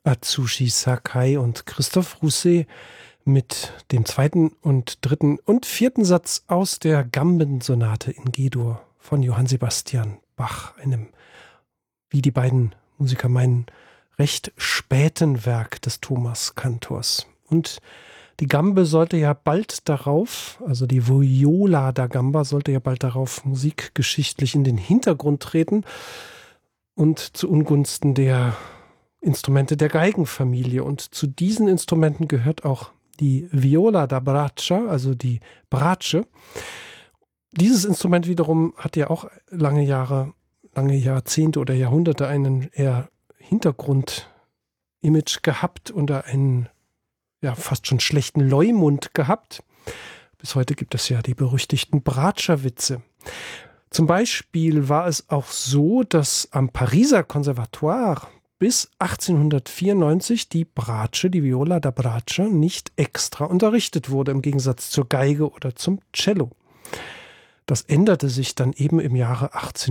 Atsushi Sakai und Christophe Rousset mit dem zweiten und dritten und vierten Satz aus der Gambensonate in G-Dur von Johann Sebastian Bach, einem, wie die beiden Musiker meinen, recht späten Werk des Thomas Kantors. Und die Gambe sollte ja bald darauf, also die Viola da Gamba sollte ja bald darauf musikgeschichtlich in den Hintergrund treten und zu Ungunsten der Instrumente der Geigenfamilie. Und zu diesen Instrumenten gehört auch die Viola da Braccia, also die Bratsche. Dieses Instrument wiederum hat ja auch lange Jahrzehnte oder Jahrhunderte einen eher Hintergrund-Image gehabt und einen fast schon schlechten Leumund gehabt. Bis heute gibt es ja die berüchtigten Bratscher-Witze. Zum Beispiel war es auch so, dass am Pariser Conservatoire bis 1894 die Bratsche, die Viola da Braccia, nicht extra unterrichtet wurde, im Gegensatz zur Geige oder zum Cello. Das änderte sich dann eben im Jahre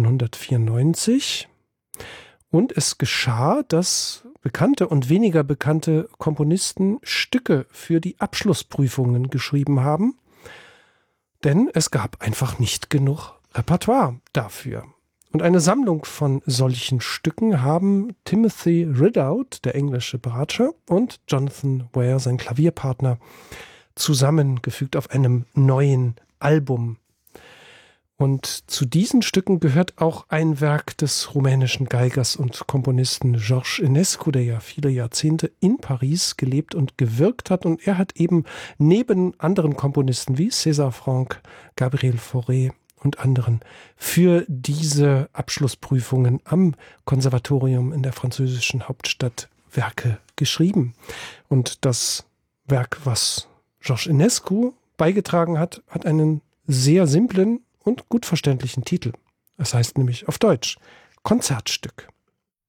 1894 und es geschah, dass bekannte und weniger bekannte Komponisten Stücke für die Abschlussprüfungen geschrieben haben, denn es gab einfach nicht genug Repertoire dafür. Und eine Sammlung von solchen Stücken haben Timothy Ridout, der englische Bratscher, und Jonathan Ware, sein Klavierpartner, zusammengefügt auf einem neuen Album. Und zu diesen Stücken gehört auch ein Werk des rumänischen Geigers und Komponisten George Enescu, der ja viele Jahrzehnte in Paris gelebt und gewirkt hat. Und er hat eben neben anderen Komponisten wie César Franck, Gabriel Fauré und anderen für diese Abschlussprüfungen am Konservatorium in der französischen Hauptstadt Werke geschrieben. Und das Werk, was George Enescu beigetragen hat, hat einen sehr simplen und gut verständlichen Titel. Es heißt nämlich auf Deutsch Konzertstück.